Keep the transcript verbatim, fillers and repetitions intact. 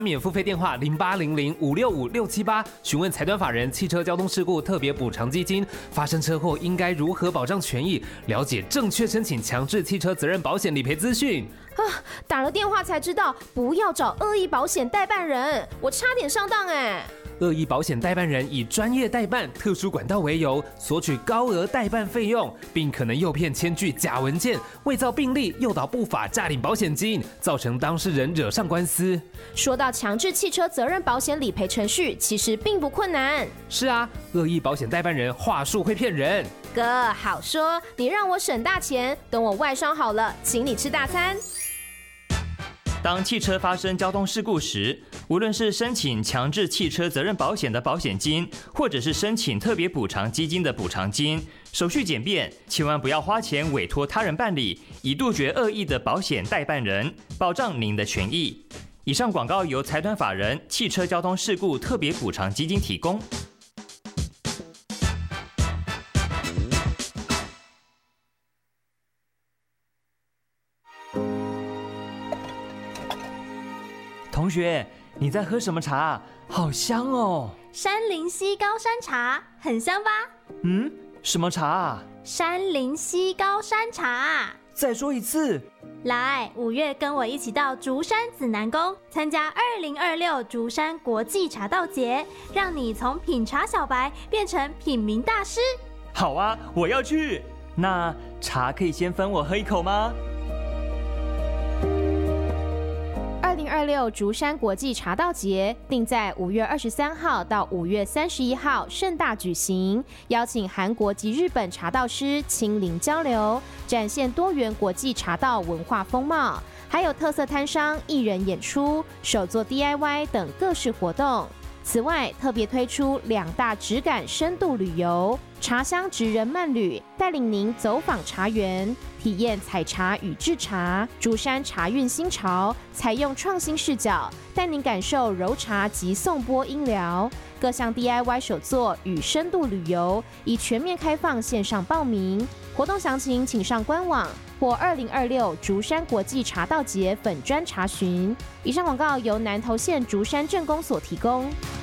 免付费电话零八零零五六五六七八，询问财团法人汽车交通事故特别补偿基金，发生车祸应该如何保障权益，了解正确申请强制汽车责任保险理赔资讯。 啊，打了电话才知道不要找恶意保险代办人，我差点上当哎。 恶意保险代办人以专业代办、特殊管道为由，索取高额代办费用，并可能诱骗签具假文件、伪造病历、诱导不法诈领保险金，造成当事人惹上官司。 说到强制汽车责任保险理赔程序，其实并不困难。 是啊，恶意保险代办人话术会骗人。 哥，好说，你让我省大钱，等我外伤好了，请你吃大餐。 当汽车发生交通事故时，无论是申请强制汽车责任保险的保险金，或者是申请特别补偿基金的补偿金，手续简便，千万不要花钱委托他人办理，以杜绝恶意的保险代办人，保障您的权益。以上广告由财团法人汽车交通事故特别补偿基金提供。同学，你在喝什么茶？好香哦！ 山林溪高山茶，很香吧？ 嗯，什么茶啊？ 山林溪高山茶。 再说一次。 来，五月跟我一起到竹山紫南宫参加二零二六竹山国际茶道节，让你从品茶小白变成品茗大师。 好啊，我要去。那茶可以先分我喝一口吗？ 二零二六竹山国际茶道节定在五月二十三号到五月三十一号盛大举行，邀请韩国及日本茶道师亲临交流，展现多元国际茶道文化风貌，还有特色摊商、艺人演出、手作 D I Y 等各式活动。此外，特别推出两大质感深度旅游，茶香职人慢旅带领您走访茶园，体验采茶与制茶，竹山茶韵新潮，采用创新视角，带您感受揉茶及颂钵音疗。各项 D I Y 手作与深度旅游已全面开放线上报名，活动详情请上官网或二零二六竹山国际茶道节粉专查询。以上广告由南投县竹山镇公所提供。